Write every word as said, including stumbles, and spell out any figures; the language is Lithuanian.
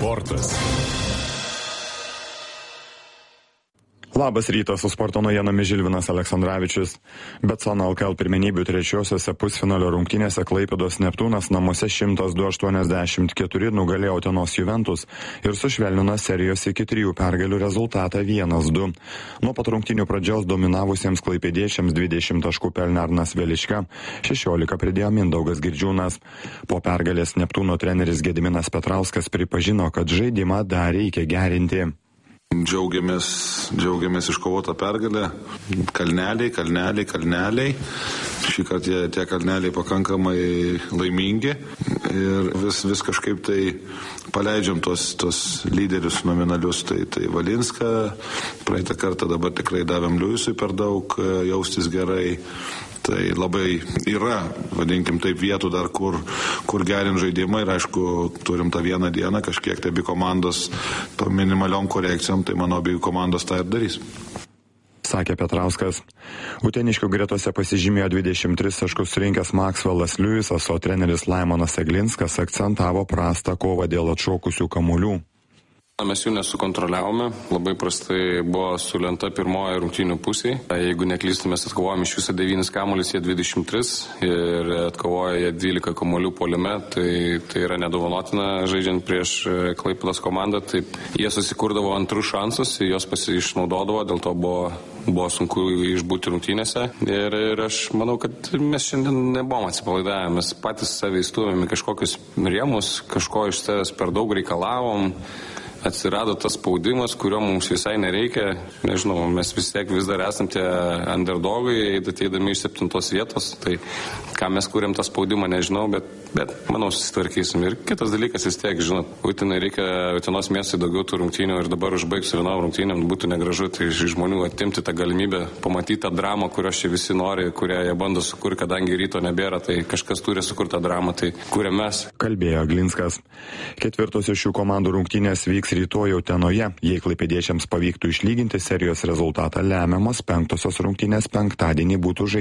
Sportas. Labas rytas, su sporto naujienomis Žilvinas Aleksandravičius. Betson L K L pirmenybių trečiosiose pusfinalio rungtynėse Klaipėdos Neptūnas namuose šimtas du aštuoniasdešimt keturi nugalėjo Utenos Juventus ir sušvelnino serijos iki trijų pergalių rezultatą vienas du. Nuo pat rungtynių pradžios dominavusiems klaipėdiečiams dvidešimt taškų pelnė Arnas Velička, šešiolika pridėjo Mindaugas Girdžiūnas. Po pergalės Neptūno treneris Gediminas Petrauskas pripažino, kad žaidimą dar reikia gerinti. Džiaugiamės, džiaugiamės iškovotą pergalę. Kalneliai, kalneliai, kalneliai. Šį kartą tie, tie kalneliai pakankamai laimingi ir vis, vis kažkaip tai paleidžiam tos, tos lyderius nominalius. Tai, tai Valinską, praeitą kartą dabar tikrai davėm Liujisui per daug jaustis gerai. Tai labai yra, vadinkim taip, vietų dar, kur, kur gerin žaidimą ir aišku, turim tą vieną dieną, kažkiek tai abi komandos to minimaliom korekcijom, tai mano abi komandos tą ir darys. Sakė Petrauskas. Uteniškių gretose pasižymėjo dvidešimt tris taškus surinkęs Maxwellas Liujisas, o treneris Laimonas Eglinskas akcentavo prastą kovą dėl atšokusių kamuolių. Mes jų nesukontroliavome, labai prastai buvo su lenta pirmoje rungtynių pusėje. Jeigu neklystu, mes atkovojame iš viso devynis kamuolius, jie dvidešimt tris ir atkovoja jie dvylika kamuolių puolime, tai, tai yra nedovanotina žaidžiant prieš Klaipėdos komandą. Taip, jie susikurdavo antrus šansus, juos pasišnaudodavo, dėl to buvo, buvo sunku išbūti rungtynėse. Ir, ir aš manau, kad mes šiandien nebuvom atsipalaidavę, mes patys save įstūmėme kažkokius rėmus, kažko iš savęs per daug reikalavom. Atsirado tas spaudimas, kurio mums visai nereikia. Nežinau, mes vis tiek vis dar esam tie underdogai, ateidami iš septintos vietos. Tai ką mes kūrėm tą spaudimą, nežinau, bet, bet manau, susitvarkysim. Ir kitas dalykas vis tiek, žinot, Utenai reikia Utenos miestui daugiau tų rungtynių ir dabar užbaigsiu vienom rungtynėm, būtų negražu tai iš žmonių atimti tą galimybę, pamatyti tą dramą, kurios čia visi nori, kurią jie bando sukurti, kadangi ryto nebėra, tai kažkas turi sukurti tą dramą, tai kuriam mes. Kalbėjo Glinskas. Ketvirtosios šių komandų rungtynės vyks rytoj Utenoje. Jei klaipėdiečiams pavyktų išlyginti serijos rezultatą, lemiamos penktosios rungtynės penktadienį būtų žaidžiamos.